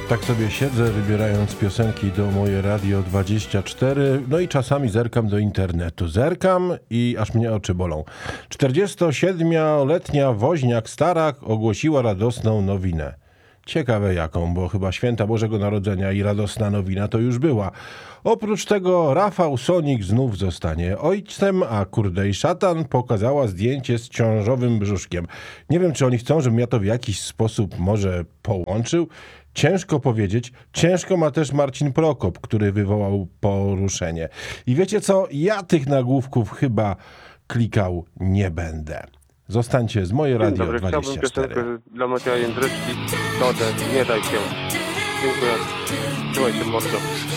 Tak sobie siedzę, wybierając piosenki do moje Radio 24, no i czasami zerkam do internetu. Zerkam i aż mnie oczy bolą. 47-letnia woźniak Starak ogłosiła radosną nowinę. Ciekawe jaką, bo chyba święta Bożego Narodzenia i radosna nowina to już była. Oprócz tego Rafał Sonik znów zostanie ojcem, a Kurdej Szatan pokazała zdjęcie z ciążowym brzuszkiem. Nie wiem, czy oni chcą, żebym ja to w jakiś sposób może połączył. Ciężko powiedzieć. Ciężko ma też Marcin Prokop, który wywołał poruszenie. I wiecie co? Ja tych nagłówków chyba klikał nie będę. Zostańcie z moje Radio Dobry, 24. chciałbym piosenkę dla Macieja Jędryczki, Todę, nie daj się. Dziękuję. Trzymaj się, mordo.